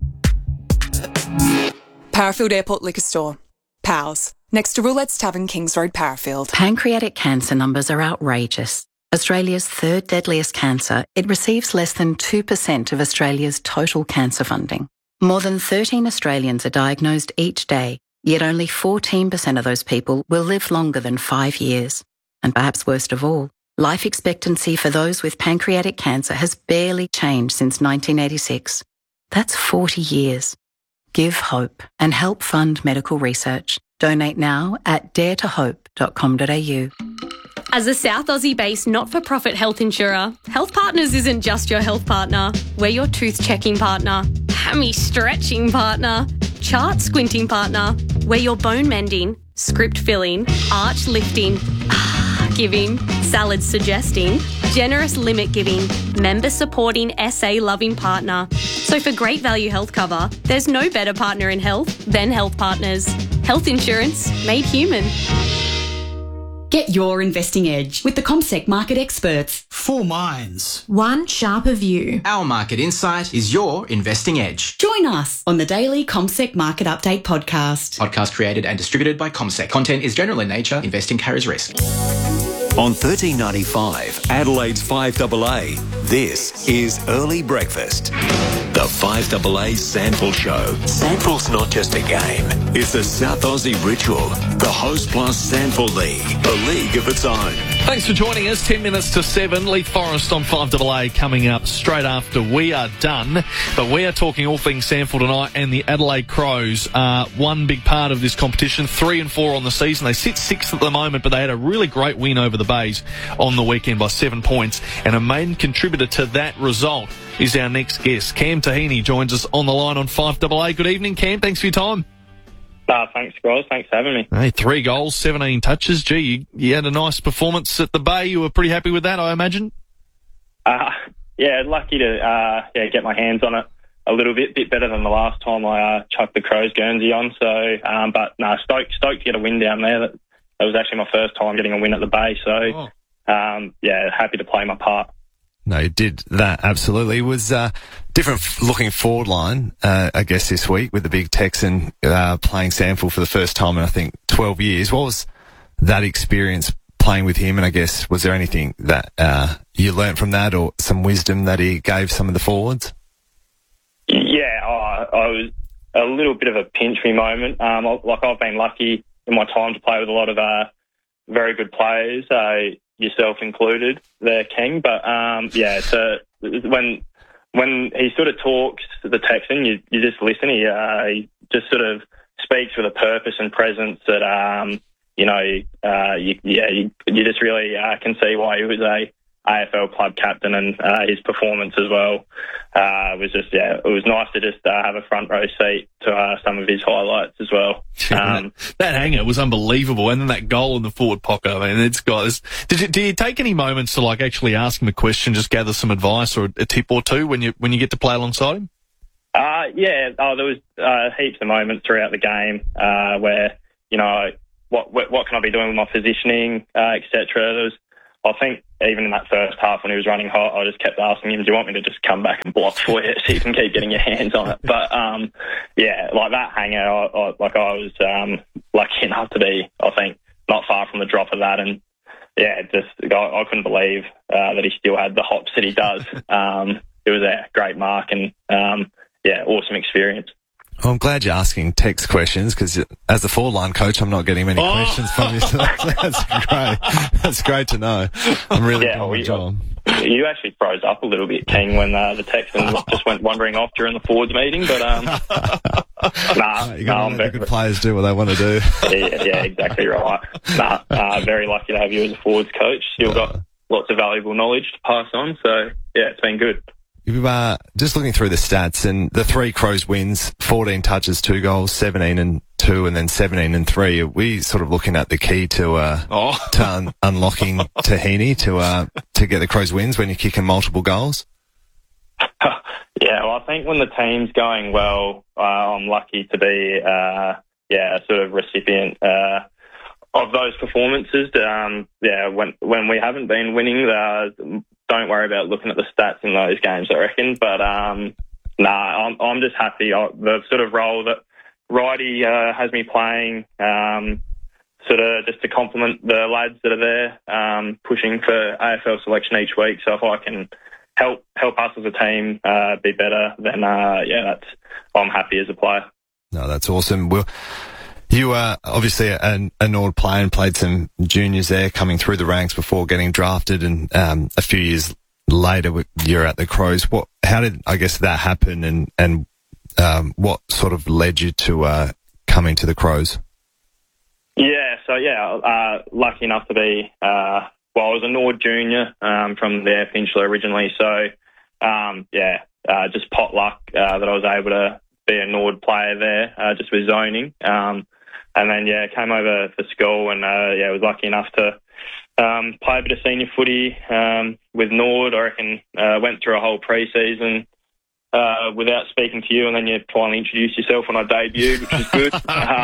Parafield Airport Liquor Store. Pals. Next to Roulette's Tavern, Kings Road, Parafield. Pancreatic cancer numbers are outrageous. Australia's third deadliest cancer, it receives less than two percent of Australia's total cancer funding. More than thirteen Australians are diagnosed each day, yet only fourteen percent of those people will live longer than five years. And perhaps worst of all, life expectancy for those with pancreatic cancer has barely changed since nineteen eighty-six. That's forty years. Give hope and help fund medical research. Donate now at dare to hope dot com dot a u. As a South Aussie-based not-for-profit health insurer, Health Partners isn't just your health partner. We're your tooth-checking partner, hammy-stretching partner, chart-squinting partner. We're your bone-mending, script-filling, arch-lifting, giving, salad-suggesting, generous limit-giving, member-supporting, S A-loving partner. So for great value health cover, there's no better partner in health than Health Partners. Health insurance made human. Get your investing edge with the CommSec market experts. Four minds. One sharper view. Our market insight is your investing edge. Join us on the daily CommSec Market Update podcast. Podcast created and distributed by CommSec. Content is general in nature. Investing carries risk. On thirteen ninety-five, Adelaide's five A A, this is Early Breakfast. The five A A Sandful Show. Sandful's not just a game, it's a South Aussie ritual. The Host Plus Sandful League, a league of its own. Thanks for joining us. ten minutes to seven. Leith Forest on five A A coming up straight after we are done. But we are talking all things Sandful tonight, and the Adelaide Crows are one big part of this competition. Three and four on the season. They sit sixth at the moment, but they had a really great win over the Bays on the weekend by seven points. And a main contributor to that result is our next guest. Cam Taheny joins us on the line on five A A. Good evening, Cam. Thanks for your time. Uh, thanks, guys. Thanks for having me. Hey, three goals, seventeen touches. Gee, you, you had a nice performance at the Bay. You were pretty happy with that, I imagine? Uh, yeah, lucky to uh, yeah get my hands on it a little bit, bit better than the last time I uh, chucked the Crows Guernsey on. So, um, but no, stoked, stoked to get a win down there. That, that was actually my first time getting a win at the Bay. So, oh. um, yeah, happy to play my part. No, you did that, absolutely. It was a uh, different f- looking forward line, uh, I guess, this week with the big Texan uh, playing Sandful for the first time in, I think, twelve years. What was that experience playing with him? And I guess, was there anything that uh, you learnt from that or some wisdom that he gave some of the forwards? Yeah, oh, I was a little bit of a pinch me moment. Um, like, I've been lucky in my time to play with a lot of uh, very good players, uh, yourself included, there, King. But um, yeah, to, when when he sort of talks to the Texan, you, you just listen. He, uh, he just sort of speaks with a purpose and presence that, um, you know, uh, you, yeah, you, you just really uh, can see why he was a A F L club captain, and uh, his performance as well uh, was just, yeah, it was nice to just uh, have a front row seat to uh, some of his highlights as well. Um, that, that hanger was unbelievable, and then that goal in the forward pocket. I mean, it's guys. Did you do you take any moments to like actually ask him a question, just gather some advice or a tip or two when you when you get to play alongside him? Uh, yeah, oh, there was uh, heaps of moments throughout the game uh, where, you know, what, what what can I be doing with my positioning, uh, et cetera. There was, I think, even in that first half when he was running hot, I just kept asking him, do you want me to just come back and block for you so you can keep getting your hands on it? But, um, yeah, like that hanger, I, I, like I was um, lucky enough to be, I think, not far from the drop of that. And, yeah, just I, I couldn't believe uh, that he still had the hops that he does. Um, it was a great mark and, um, yeah, awesome experience. Well, I'm glad you're asking Tex questions because as the four-line coach, I'm not getting many oh. questions from you. So that's great. That's great to know. I'm really yeah, doing well, my job. You actually froze up a little bit, King, when uh, the Texans just went wandering off during the forwards meeting. But um, nah, you got to nah, let very, the good players do what they want to do. yeah, yeah, exactly right. Nah, uh, very lucky to have you as a forwards coach. Still got lots of valuable knowledge to pass on. So yeah, it's been good. You uh, just looking through the stats and the three Crows wins, fourteen touches, two goals, seventeen and two, and then seventeen and three. Are we sort of looking at the key to uh, oh. to un- unlocking Tahini to uh, to get the Crows wins when you're kicking multiple goals? Yeah, well, I think when the team's going well, uh, I'm lucky to be uh, yeah a sort of recipient uh, of those performances. Um, yeah, when when we haven't been winning, uh, don't worry about looking at the stats in those games, I reckon. But, um, nah, I'm, I'm just happy. I, the sort of role that Righty uh, has me playing, um, sort of just to complement the lads that are there, um, pushing for A F L selection each week. So if I can help help us as a team uh, be better, then, uh, yeah, that's I'm happy as a player. No, that's awesome. Well, you are obviously an, a Nord player and played some juniors there coming through the ranks before getting drafted, and um, a few years later you're at the Crows. What? How did, I guess, that happen, and, and um, what sort of led you to uh, coming to the Crows? Yeah, so yeah, uh, lucky enough to be, uh, well, I was a Nord junior um, from the Eyre Peninsula originally, so um, yeah, uh, just pot luck uh, that I was able to be a Nord player there, uh, just with zoning. Um, And then, yeah, came over for school and, uh, yeah, was lucky enough to um, play a bit of senior footy um, with Nord. I reckon uh, went through a whole pre-season uh, without speaking to you, and then you finally introduced yourself when I debuted, which is good.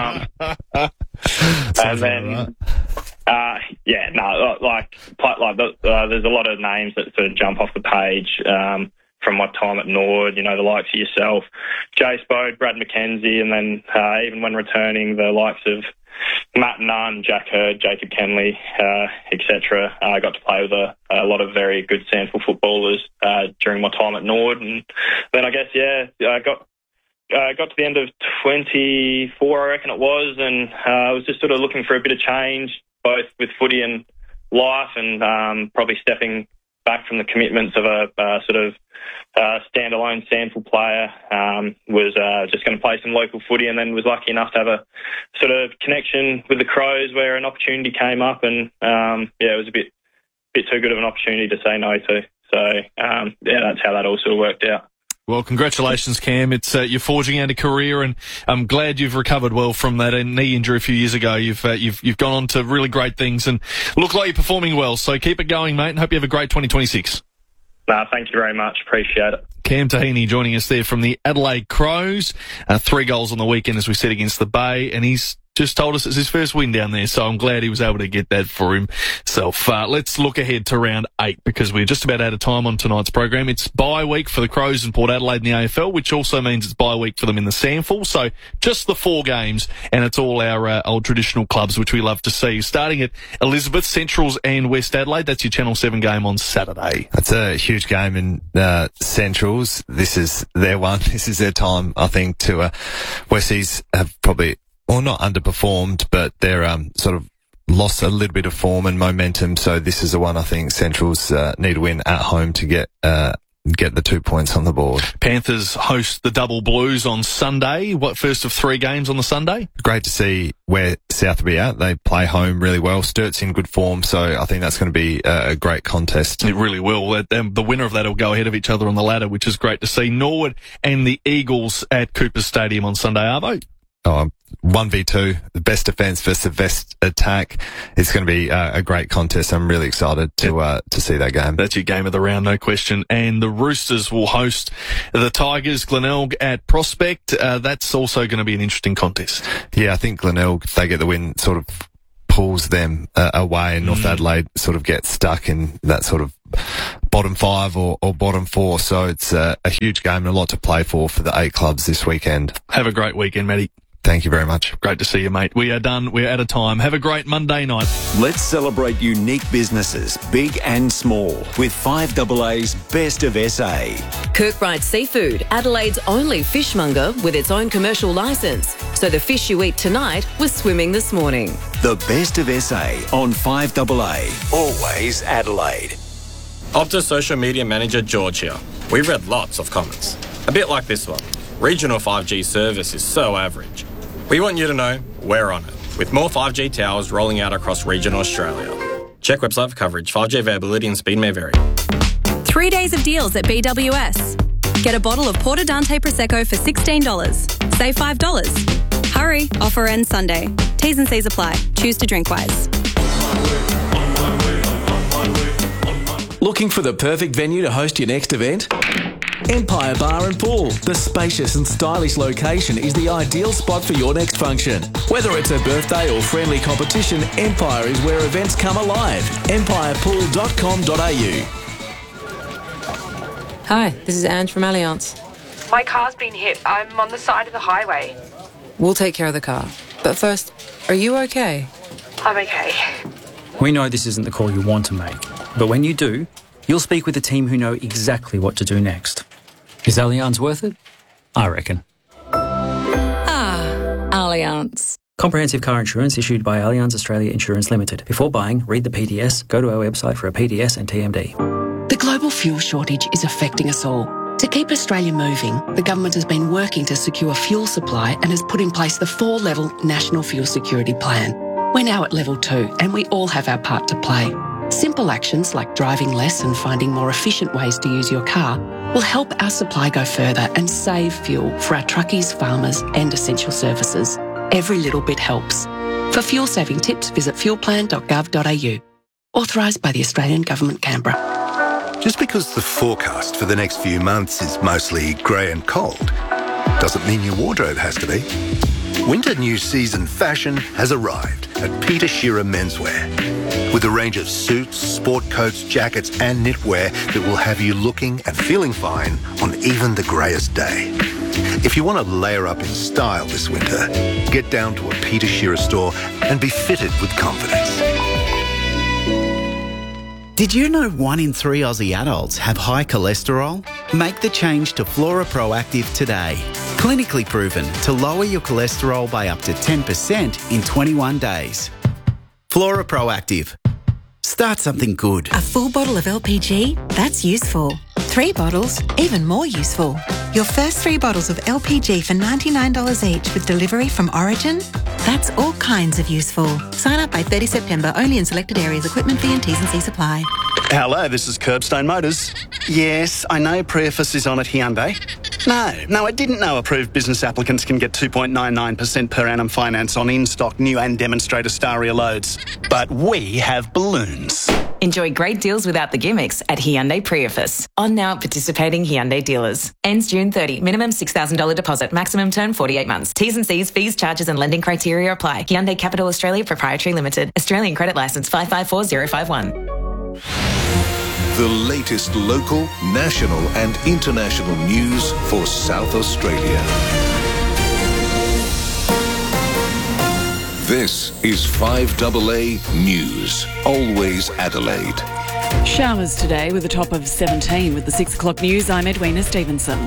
um, and then, uh, yeah, no, like, like uh, there's a lot of names that sort of jump off the page um, from my time at Nord, you know, the likes of yourself, Jace Bode, Brad McKenzie, and then uh, even when returning, the likes of Matt Nunn, Jack Hurd, Jacob Kenley, uh, et cetera. Uh, I got to play with a, a lot of very good Sandful footballers uh, during my time at Nord. And then I guess, yeah, I got uh, got to the end of twenty-four, I reckon it was, and uh, I was just sort of looking for a bit of change, both with footy and life, and um, probably stepping back from the commitments of a uh, sort of uh, standalone Sandful player. Um, was uh, just going to play some local footy, and then was lucky enough to have a sort of connection with the Crows where an opportunity came up, and um, yeah, it was a bit bit too good of an opportunity to say no to. So um, yeah, that's how that all sort of worked out. Well, congratulations, Cam. It's uh, you're forging out a career, and I'm glad you've recovered well from that knee injury a few years ago. You've uh, you've you've gone on to really great things, and look like you're performing well. So keep it going, mate, and hope you have a great twenty twenty-six. No, thank you very much. Appreciate it. Cam Tahini joining us there from the Adelaide Crows. Uh, three goals on the weekend, as we said, against the Bay, and he's just told us it's his first win down there, so I'm glad he was able to get that for himself. Uh, let's look ahead to round eight, because we're just about out of time on tonight's program. It's bye week for the Crows and Port Adelaide in the A F L, which also means it's bye week for them in the Sandful. So just the four games, and it's all our uh, old traditional clubs, which we love to see. Starting at Elizabeth, Centrals and West Adelaide. That's your Channel seven game on Saturday. That's a huge game in uh, Centrals. This is their one. This is their time, I think, to uh, Westies have probably... or not underperformed, but they're um, sort of lost a little bit of form and momentum. So this is the one I think Centrals uh, need to win at home to get uh, get the two points on the board. Panthers host the Double Blues on Sunday. What, first of three games on the Sunday? Great to see where South will be at. They play home really well. Sturt's in good form, so I think that's going to be a great contest. It really will. The winner of that will go ahead of each other on the ladder, which is great to see. Norwood and the Eagles at Cooper Stadium on Sunday, Arvo. Oh, one v two, the best defence versus the best attack. It's going to be uh, a great contest. I'm really excited to uh, to see that game. That's your game of the round, no question. And the Roosters will host the Tigers, Glenelg at Prospect. Uh, that's also going to be an interesting contest. Yeah, I think Glenelg, if they get the win, sort of pulls them uh, away, and North mm. Adelaide sort of gets stuck in that sort of bottom five or, or bottom four. So it's uh, a huge game and a lot to play for for the eight clubs this weekend. Have a great weekend, Matty. Thank you very much. Great to see you, mate. We are done. We're out of time. Have a great Monday night. Let's celebrate unique businesses, big and small, with five A A's Best of S A. Kirkbride Seafood, Adelaide's only fishmonger with its own commercial licence. So the fish you eat tonight was swimming this morning. The Best of S A on five A A. Always Adelaide. Optus Social Media Manager George here. We've read lots of comments. A bit like this one. Regional five G service is so average. We want you to know we're on it, with more five G towers rolling out across regional Australia. Check website for coverage. five G availability and speed may vary. Three days of deals at B W S. Get a bottle of Porto Dante Prosecco for sixteen dollars. Save five dollars. Hurry, offer ends Sunday. T's and C's apply. Choose to drink wise. Looking for the perfect venue to host your next event? Empire Bar and Pool. The spacious and stylish location is the ideal spot for your next function. Whether it's a birthday or friendly competition, Empire is where events come alive. empire pool dot com dot a u. Hi, this is Ange from Allianz. My car's been hit. I'm on the side of the highway. We'll take care of the car. But first, are you okay? I'm okay. We know this isn't the call you want to make, but when you do, you'll speak with a team who know exactly what to do next. Is Allianz worth it? I reckon. Ah, Allianz. Comprehensive car insurance issued by Allianz Australia Insurance Limited. Before buying, read the P D S, go to our website for a P D S and T M D. The global fuel shortage is affecting us all. To keep Australia moving, the government has been working to secure fuel supply and has put in place the four-level National Fuel Security Plan. We're now at level two and we all have our part to play. Simple actions like driving less and finding more efficient ways to use your car will help our supply go further and save fuel for our truckies, farmers and essential services. Every little bit helps. For fuel saving tips, visit fuel plan dot gov dot a u. Authorised by the Australian Government, Canberra. Just because the forecast for the next few months is mostly grey and cold, doesn't mean your wardrobe has to be. Winter new season fashion has arrived at Peter Shearer Menswear. With a range of suits, sport coats, jackets and knitwear that will have you looking and feeling fine on even the greyest day. If you want to layer up in style this winter, get down to a Peter Shearer store and be fitted with confidence. Did you know one in three Aussie adults have high cholesterol? Make the change to Flora Proactive today. Clinically proven to lower your cholesterol by up to ten percent in twenty-one days. Flora Proactive. Start something good. A full bottle of L P G? That's useful. Three bottles? Even more useful. Your first three bottles of L P G for ninety-nine dollars each with delivery from Origin? That's all kinds of useful. Sign up by thirty September, only in selected areas. Equipment fee and T's and C's apply. Hello, this is Curbstone Motors. Yes, I know Preface is on at Hyundai. No, no, I didn't know approved business applicants can get two point nine nine percent per annum finance on in-stock new and demonstrator Staria loads. But we have balloons. Enjoy great deals without the gimmicks at Hyundai Preface. On now at participating Hyundai dealers. Ends June thirtieth. Minimum six thousand dollars deposit. Maximum term forty-eight months. T's and C's, fees, charges and lending criteria apply. Hyundai Capital Australia Proprietary Limited. Australian Credit Licence five five four zero five one. The latest local, national and international news for South Australia. This is five A A News. Always Adelaide. Showers today with a top of seventeen. With the six o'clock news, I'm Edwina Stevenson.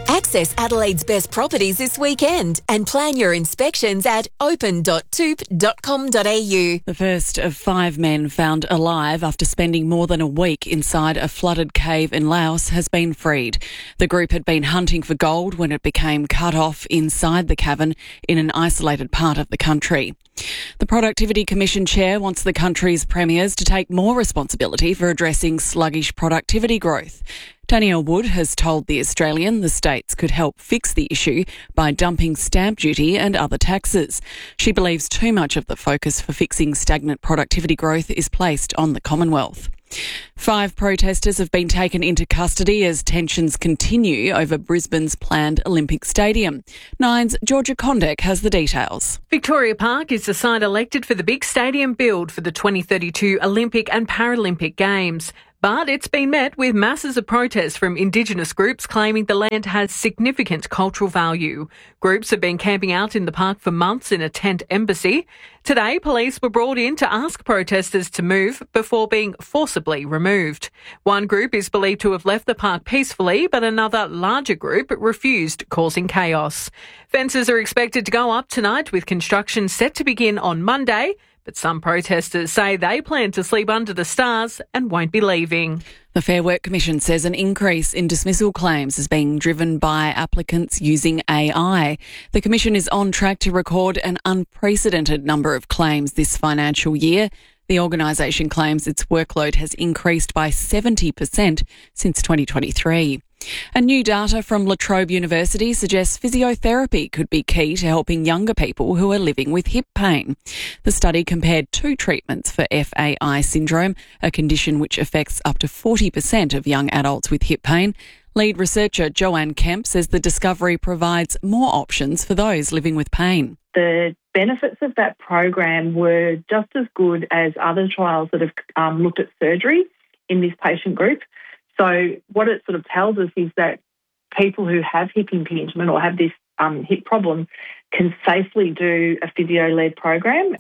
Access Adelaide's best properties this weekend and plan your inspections at open dot toop dot com dot a u. The first of five men found alive after spending more than a week inside a flooded cave in Laos has been freed. The group had been hunting for gold when it became cut off inside the cavern in an isolated part of the country. The Productivity Commission chair wants the country's premiers to take more responsibility for addressing sluggish productivity growth. Danielle Wood has told The Australian the states could help fix the issue by dumping stamp duty and other taxes. She believes too much of the focus for fixing stagnant productivity growth is placed on the Commonwealth. Five protesters have been taken into custody as tensions continue over Brisbane's planned Olympic Stadium. Nine's Georgia Condek has the details. Victoria Park is the site elected for the big stadium build for the twenty thirty-two Olympic and Paralympic Games. But it's been met with masses of protests from Indigenous groups claiming the land has significant cultural value. Groups have been camping out in the park for months in a tent embassy. Today, police were brought in to ask protesters to move before being forcibly removed. One group is believed to have left the park peacefully, but another larger group refused, causing chaos. Fences are expected to go up tonight with construction set to begin on Monday. But some protesters say they plan to sleep under the stars and won't be leaving. The Fair Work Commission says an increase in dismissal claims is being driven by applicants using A I. The Commission is on track to record an unprecedented number of claims this financial year. The organisation claims its workload has increased by seventy percent since twenty twenty-three. And new data from La Trobe University suggests physiotherapy could be key to helping younger people who are living with hip pain. The study compared two treatments for F A I syndrome, a condition which affects up to forty percent of young adults with hip pain. Lead researcher Joanne Kemp says the discovery provides more options for those living with pain. The benefits of that program were just as good as other trials that have um, looked at surgery in this patient group. So what it sort of tells us is that people who have hip impingement or have this um, hip problem can safely do a physio-led program.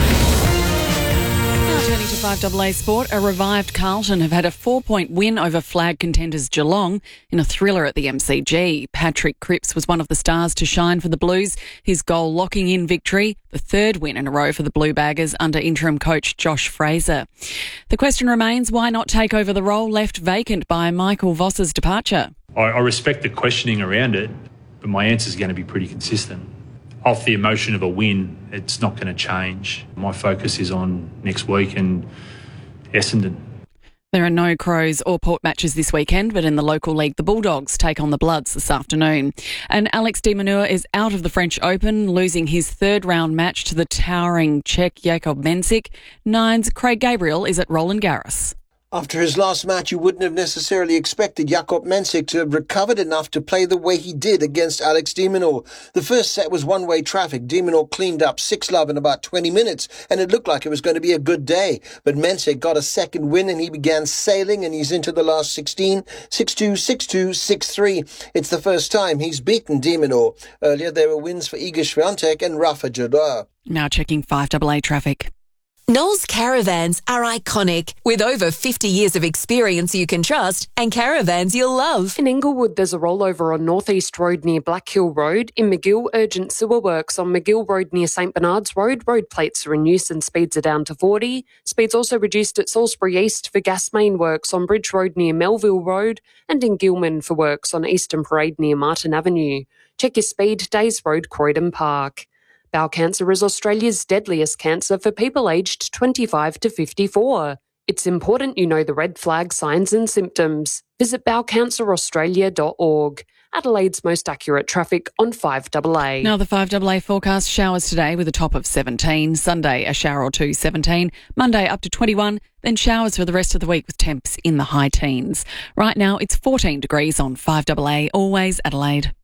Now turning to five A A Sport, a revived Carlton have had a four-point win over flag contenders Geelong in a thriller at the M C G. Patrick Cripps was one of the stars to shine for the Blues, his goal locking in victory, the third win in a row for the Blue Baggers under interim coach Josh Fraser. The question remains, why not take over the role left vacant by Michael Voss's departure? I, I respect the questioning around it, but my answer is going to be pretty consistent. Off the emotion of a win, it's not going to change. My focus is on next week and Essendon. There are no Crows or Port matches this weekend, but in the local league, the Bulldogs take on the Bloods this afternoon. And Alex de Minaur is out of the French Open, losing his third round match to the towering Czech Jakub Mensik. Nine's Craig Gabriel is at Roland Garros. After his last match, you wouldn't have necessarily expected Jakub Mensik to have recovered enough to play the way he did against Alex de Minaur. The first set was one-way traffic. De Minaur cleaned up six love in about twenty minutes, and it looked like it was going to be a good day. But Mensik got a second win, and he began sailing, and he's into the last sixteen, six two, six two, six three. It's the first time he's beaten de Minaur. Earlier, there were wins for Iga Swiatek and Rafa Nadal. Now checking five A A traffic. Knowles Caravans are iconic, with over fifty years of experience you can trust and caravans you'll love. In Inglewood, there's a rollover on North East Road near Black Hill Road. In McGill, urgent sewer works on McGill Road near St Bernard's Road. Road plates are in use and speeds are down to forty. Speeds also reduced at Salisbury East for gas main works on Bridge Road near Melville Road and in Gilman for works on Eastern Parade near Martin Avenue. Check your speed, Days Road, Croydon Park. Bowel cancer is Australia's deadliest cancer for people aged twenty-five to fifty-four. It's important you know the red flag signs and symptoms. Visit bowel cancer australia dot org. Adelaide's most accurate traffic on five A A. Now the five A A forecast: showers today with a top of seventeen. Sunday, a shower or two, seventeen. Monday up to twenty-one. Then showers for the rest of the week with temps in the high teens. Right now it's fourteen degrees on five A A. Always Adelaide.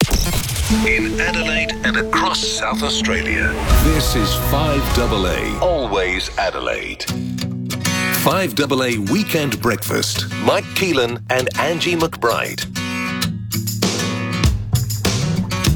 In Adelaide and across South Australia, this is five A A. Always Adelaide. five A A Weekend Breakfast. Mike Keelan and Angie McBride.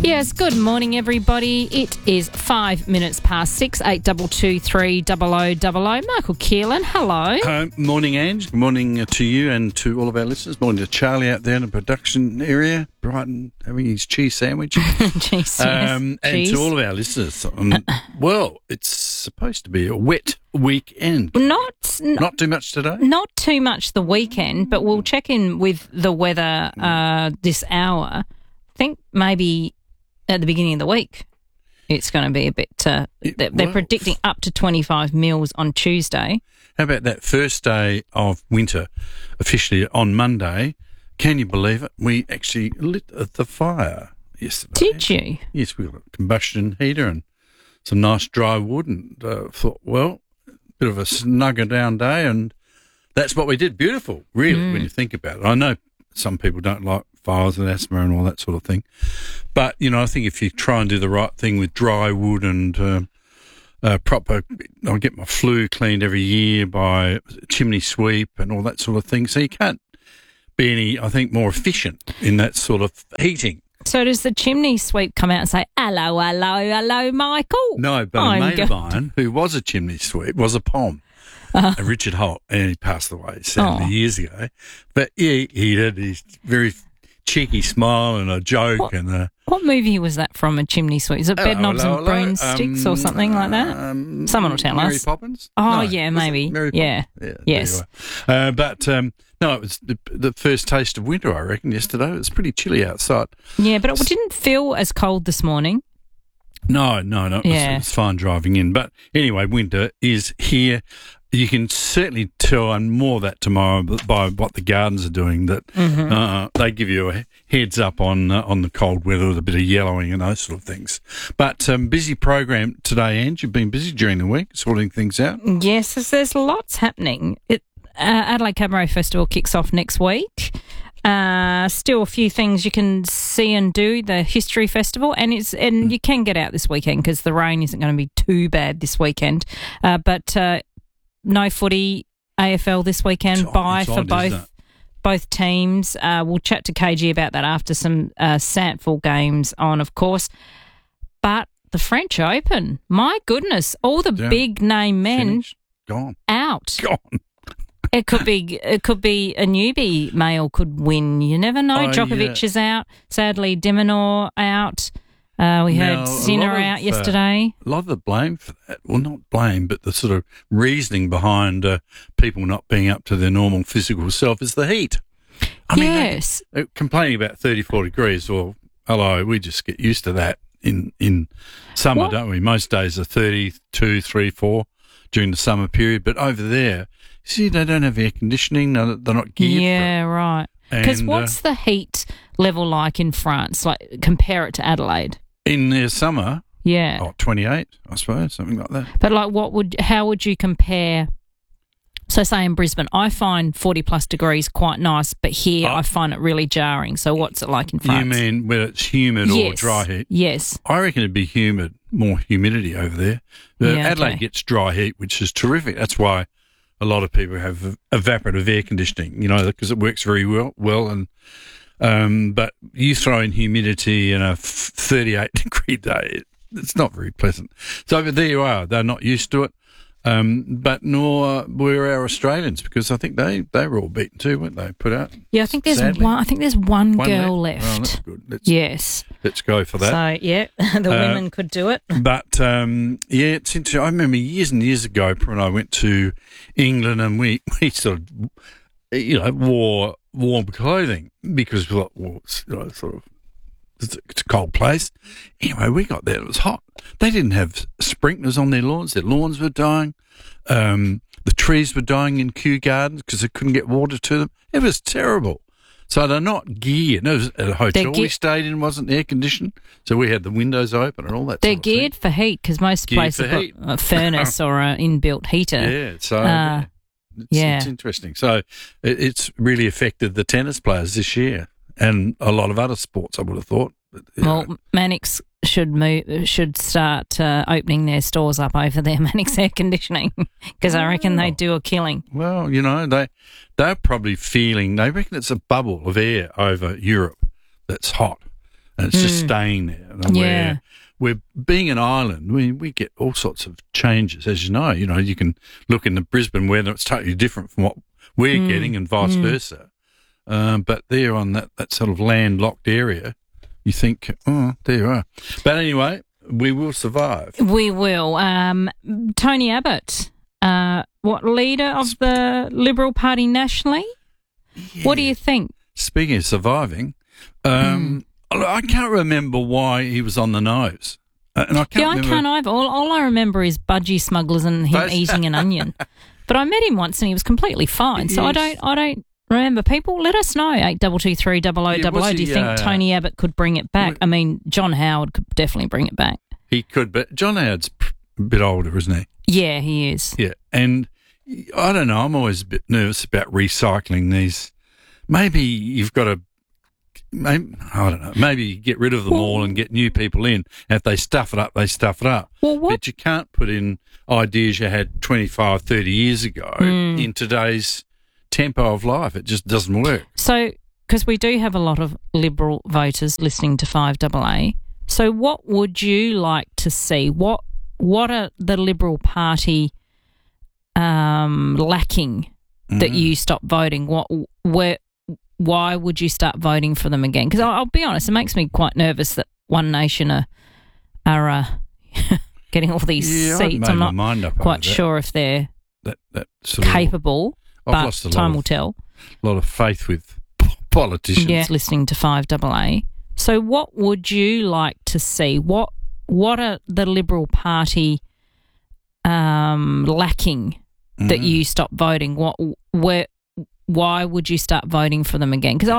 Yes, good morning, everybody. It is five minutes past six, eight double two three double o double o. Michael Keelan, hello. Uh, morning, Ange. Good morning uh, to you and to all of our listeners. Morning to Charlie out there in the production area, Brighton, having his cheese sandwich. cheese, um, yes. And cheese. to all of our listeners. Um, well, it's supposed to be a wet weekend. Not, n- Not too much today? Not too much the weekend, but we'll check in with the weather uh, this hour. I think maybe at the beginning of the week it's going to be a bit... Uh, they're, they're well, predicting up to twenty-five mils on Tuesday. How about that first day of winter, officially on Monday? Can you believe it? We actually lit the fire yesterday. Did you? Yes, we got a combustion heater and some nice dry wood, and uh, thought, well, a bit of a snugger down day, and that's what we did. Beautiful, really, mm. when you think about it. I know some people don't like fires and asthma and all that sort of thing, but, you know, I think if you try and do the right thing with dry wood and um, uh, proper, I get my flue cleaned every year by chimney sweep and all that sort of thing, so you can't be any, I think, more efficient in that sort of heating. So does the chimney sweep come out and say, hello, hello, hello, Michael? No, but I'm a mate go- of mine who was a chimney sweep was a P O M, uh, Richard Holt, and he passed away seventy oh. years ago. But yeah, he had his very cheeky smile and a joke. What, and a, what movie was that from, a chimney sweep? Is it hello, Bedknobs hello, and Broomsticks um, or something like that? Um, Someone will tell Mary us. Mary Poppins? Oh, no, yeah, maybe. Mary yeah. yeah. Yes. Uh, but... Um, No, it was the, the first taste of winter, I reckon, yesterday. It was pretty chilly outside. Yeah, but it didn't feel as cold this morning. No, no, no. It was, Yeah. it was fine driving in. But anyway, winter is here. You can certainly tell, and more of that tomorrow, by what the gardens are doing, that Mhm. uh, they give you a heads up on uh, on the cold weather with a bit of yellowing and those sort of things. But um, busy program today, Ange. You've been busy during the week, sorting things out. Yes, there's, there's lots happening. It, uh, Adelaide Cabaret Festival kicks off next week. Uh, still a few things you can see and do. The History Festival, and it's and you can get out this weekend because the rain isn't going to be too bad this weekend. Uh, but uh, no footy A F L this weekend. It's odd- Bye it's for odd, isn't both it? both teams. Uh, we'll chat to K G about that after some uh, Sandful games on, of course. But the French Open, my goodness, all the Yeah. big name men Finished. Gone. out. Gone. It could be it could be a newbie male could win. You never know. Oh, Djokovic yeah. is out. Sadly, Dimonor out. Uh, we Now, heard a Sinner lot of, out uh, yesterday. A lot of the blame for that, well, not blame, but the sort of reasoning behind uh, people not being up to their normal physical self is the heat. I mean, yes. they- they're complaining about thirty-four degrees. Well, hello, we just get used to that in, in summer, What? don't we? Most days are thirty-two, three, four during the summer period. But over there, see, they don't have air conditioning. They're they're not geared Yeah, right. Because And, uh, what's the heat level like in France? Like compare it to Adelaide. for it. In their summer, Yeah. oh, twenty-eight, I suppose, something like that. But like, what would? How would you compare? So, say in Brisbane, I find forty plus degrees quite nice, but here I find it really jarring. So, what's it like in France? You mean whether it's humid or Yes. dry heat? Yes. I reckon it'd be humid, more humidity over there. Uh, Yeah, Adelaide okay. gets dry heat, which is terrific. That's why a lot of people have evaporative air conditioning, you know, because it works very well. Well, and um, but you throw in humidity in a f- thirty-eight degree day, it, it's not very pleasant. So, but there you are. They're not used to it. Um, but nor were our Australians, because I think they, they were all beaten too, weren't they? Put out. Yeah, I think there's Sadly. one. I think there's one, One girl left. left. Oh, that's good. Let's, Yes. Let's go for that. So yeah, the Uh, women could do it. But um, yeah, it's interesting. I remember years and years ago when I went to England, and we, we sort of, you know, wore warm clothing because we thought, well, it's, you know, sort of, it's a, it's a cold place. Anyway, we got there; it was hot. They didn't have sprinklers on their lawns. Their lawns were dying. Um, the trees were dying in Kew Gardens because they couldn't get water to them. It was terrible. So they're not geared. It was at a hotel ge- we stayed in wasn't air conditioned, so we had the windows open and all that. They're sort of thing. geared for heat because most Geared places for have heat. got a furnace or an inbuilt heater. Yeah, so Uh, yeah. It's, yeah. it's interesting. So it, it's really affected the tennis players this year and a lot of other sports, I would have thought. But, you know, Well, Mannix should move, should start uh, opening their stores up over there, Mannix Air Conditioning, because I reckon they do a killing. well, you know, they, they're probably feeling, they reckon it's a bubble of air over Europe that's hot. And it's just Mm. staying there. And Yeah. We're, we're being an island, we, we get all sorts of changes, as you know. You know, you can look in the Brisbane weather, it's totally different from what we're Mm. getting and vice Mm. versa. Um, but there on that, that sort of landlocked area, you think, oh, there you are. But anyway, we will survive. We will. Um, Tony Abbott, uh, what, leader of the Liberal Party nationally? What do you think? Speaking of surviving, um, Mm. I can't remember why he was on the nose. Uh, and I can't yeah, I remember. can't either. All, all I remember is budgie smugglers and him But- eating an onion. But I met him once and he was completely fine. So I Yes. don't, I don't remember. People, let us know. Eight double two three double o Yeah, double o. was Do you he, think uh, Tony Abbott could bring it back? I mean, John Howard could definitely bring it back. He could, but John Howard's a bit older, isn't he? Yeah, he is. Yeah, and I don't know. I'm always a bit nervous about recycling these. Maybe you've got to, maybe, I don't know. Maybe get rid of them all and get new people in. And if they stuff it up, they stuff it up. Well, what? But you can't put in ideas you had twenty-five, thirty years ago Mm. in today's tempo of life. It just doesn't work. So, because we do have a lot of Liberal voters listening to five A A, so what would you like to see? What What are the Liberal Party um, lacking that Mm. you stop voting? What where Why would you start voting for them again? Because I'll, I'll be honest, it makes me quite nervous that One Nation are are uh, getting all these Yeah, I've seats. made I'm my not mind up quite over that. sure if they're That that sort of- capable, I've but lost a lot time of- will tell. A lot of faith with p- politicians. Yeah, listening to five A A. So what would you like to see? What What are the Liberal Party um, lacking that Mm. you stop voting? What where Why would you start voting for them again? Because